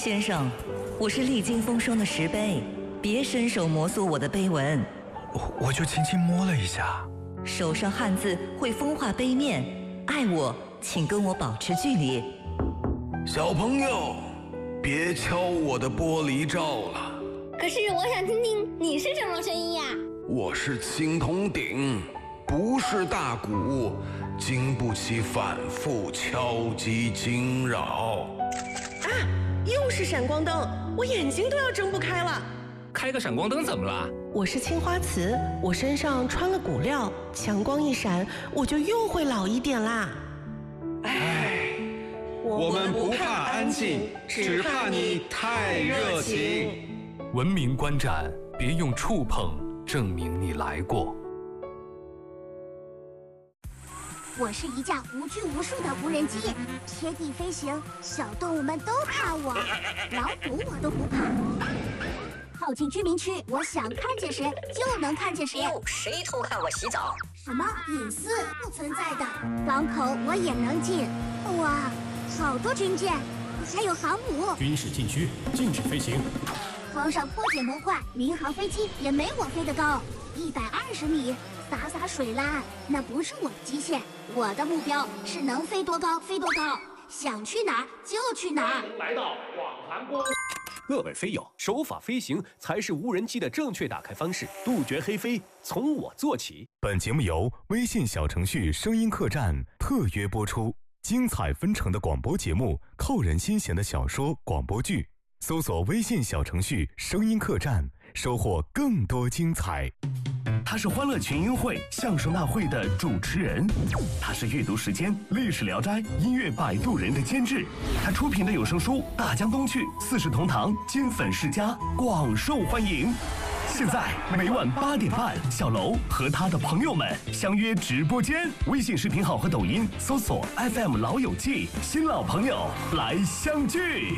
先生，我是历经风霜的石碑，别伸手摩挲我的碑文。 我就轻轻摸了一下。 手上汉字会风化碑面，爱我请跟我保持距离。 小朋友，别敲我的玻璃罩了。 可是我想听听你是什么声音呀？ 我是青铜鼎，不是大鼓，经不起反复敲击惊扰。 啊，又是闪光灯，我眼睛都要睁不开了。 开个闪光灯怎么了？ 我是青花瓷，我身上穿了骨料，强光一闪，我就又会老一点啦。 唉，我们不怕安静，只怕你太热情。 文明观展，别用触碰证明你来过。 我是一架无拘无束的无人机，贴地飞行，小动物们都怕我，老虎我都不怕。靠近居民区，我想看见谁就能看见谁。 谁偷看我洗澡？ 什么隐私不存在的？港口我也能进。哇，好多军舰，还有航母。 军事禁区，禁止飞行。 皇上破解模块，民航飞机也没我飞得高，120米，洒水啦，那不是我的极限。我的目标是能飞多高飞多高，想去哪儿就去哪儿。 来到广寒宫。 各位飞友，守法飞行才是无人机的正确打开方式，杜绝黑飞，从我做起。 本节目由微信小程序声音客栈特约播出，精彩纷呈的广播节目，扣人心弦的小说广播剧，搜索微信小程序声音客栈，收获更多精彩。 他是欢乐群英会相声大会的主持人，他是阅读时间历史聊斋音乐摆渡人的监制，他出品的有声书《大江东去》《四世同堂》金粉世家广受欢迎。现在每晚8点半，小楼和他的朋友们相约直播间，微信视频号和抖音搜索 FM 老友记，新老朋友来相聚。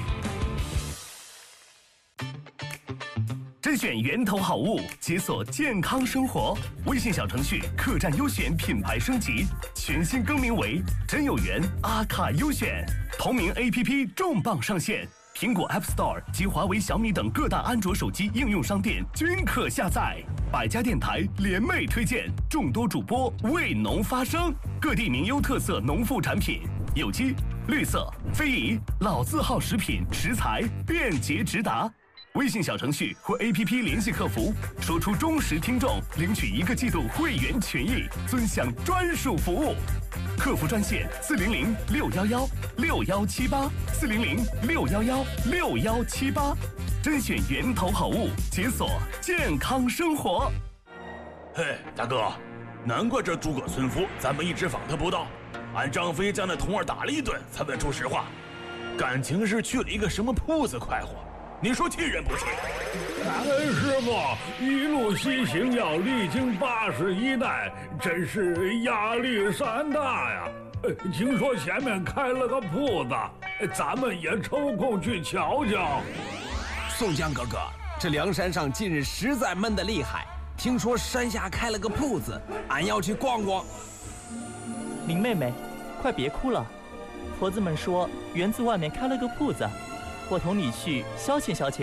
甄选源头好物，解锁健康生活。微信小程序客栈优选品牌升级，全新更名为真有缘阿卡优选。同名 APP 重磅上线，苹果 App Store 及华为、小米等各大安卓手机应用商店均可下载。百家电台联袂推荐，众多主播为农发声，各地名优特色农副产品，有机、绿色、非遗、老字号食品食材便捷直达。微信小程序或 APP 联系客服，说出忠实听众，领取1个季度会员权益，尊享专属服务。客服专线400-611-6118，400-611-6118，甄选源头好物，解锁健康生活。 嘿，大哥，难怪这诸葛村夫咱们一直访他不到，俺张飞将那童儿打了一顿，才问出实话，感情是去了一个什么铺子快活。你说气人不气？ 师傅，一路西行要历经81代，真是压力山大呀。听说前面开了个铺子，咱们也抽空去瞧瞧。 宋江哥哥，这梁山上近日实在闷得厉害，听说山下开了个铺子，俺要去逛逛。 林妹妹，快别哭了，婆子们说园子外面开了个铺子，我同你去消遣消遣。